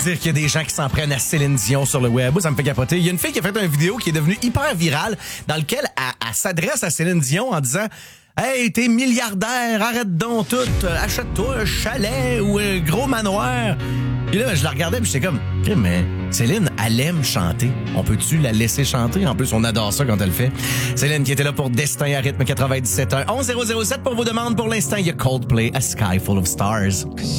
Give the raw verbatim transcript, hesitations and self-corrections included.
dire qu'il y a des gens qui s'en prennent à Céline Dion sur le web. Ça me fait capoter. Il y a une fille qui a fait une vidéo qui est devenue hyper virale dans laquelle elle, elle s'adresse à Céline Dion en disant « Hey, t'es milliardaire, arrête donc tout, achète-toi un chalet ou un gros manoir. » Puis là, je la regardais puis j'étais comme « Mais Céline, elle aime chanter. On peut-tu la laisser chanter? En plus, on adore ça quand elle le fait. » Céline qui était là pour Destin à rythme quatre-vingt-dix-sept un. onze zéro zéro sept pour vos demandes. Pour l'instant, il y a Coldplay, A Sky Full of Stars.